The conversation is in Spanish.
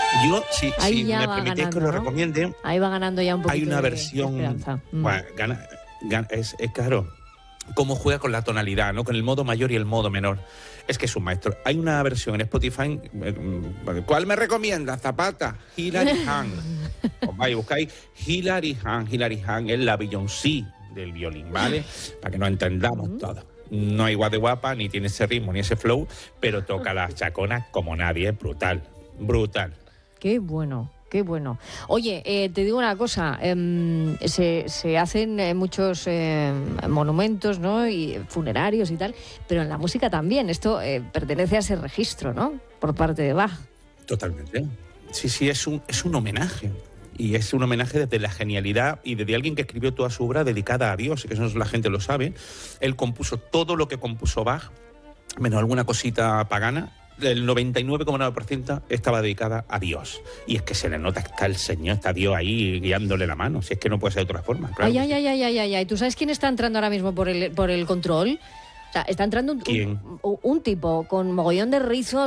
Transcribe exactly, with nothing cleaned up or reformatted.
Yo, si, si me permitís ganando, que lo ¿no? recomiende... Ahí va ganando ya un poquito Hay una de versión... esperanza. Mm. Bueno, gana, gana, es, es claro, cómo juega con la tonalidad, ¿no? Con el modo mayor y el modo menor. Es que es un maestro. Hay una versión en Spotify... ¿Cuál me recomienda? Zapata, Hilary Hahn. Os vais y buscáis Hilary Hahn. Hilary Hahn es la Beyoncé del violín, ¿vale? Para que nos entendamos todo. No es igual de guapa, ni tiene ese ritmo, ni ese flow, pero toca las chaconas como nadie. Brutal, brutal. Qué bueno, qué bueno. Oye, eh, te digo una cosa, eh, se, se hacen eh, muchos eh, monumentos, ¿no? Y funerarios y tal, pero en la música también. Esto eh, pertenece a ese registro, ¿no? Por parte de Bach. Totalmente. Sí, sí, es un, es un homenaje. Y es un homenaje desde la genialidad y desde alguien que escribió toda su obra dedicada a Dios, y que eso la gente lo sabe. Él compuso todo lo que compuso Bach, menos alguna cosita pagana. El noventa y nueve coma nueve por ciento estaba dedicada a Dios. Y es que se le nota que está el Señor, está Dios ahí guiándole la mano. Si es que no puede ser de otra forma. Claro. Ay, ay, ay, ay, ay, ay, ay. ¿Tú sabes quién está entrando ahora mismo por el, por el control? O sea, está entrando un, un, un tipo con mogollón de rizos.